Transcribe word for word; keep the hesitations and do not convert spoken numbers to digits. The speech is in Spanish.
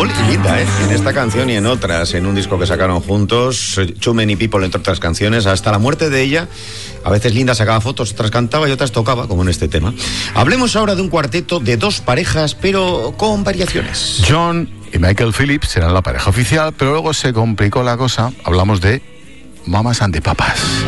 People y Linda, ¿eh? En esta canción y en otras, en un disco que sacaron juntos, Too Many People, entre otras canciones, hasta la muerte de ella. A veces Linda sacaba fotos, otras cantaba y otras tocaba, como en este tema. Hablemos ahora de un cuarteto de dos parejas, pero con variaciones. John y Michael Phillips serán la pareja oficial, pero luego se complicó la cosa. Hablamos de Mamas and the Papas.